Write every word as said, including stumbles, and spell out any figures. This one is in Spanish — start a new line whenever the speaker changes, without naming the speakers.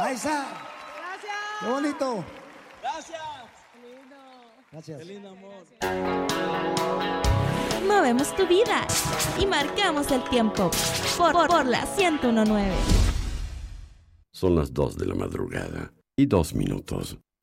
Ahí está.
Gracias.
Qué bonito.
Gracias.
Gracias.
Qué lindo amor.
Movemos tu vida y marcamos el tiempo por, por, por la ciento uno punto nueve.
Son las dos de la madrugada y dos minutos.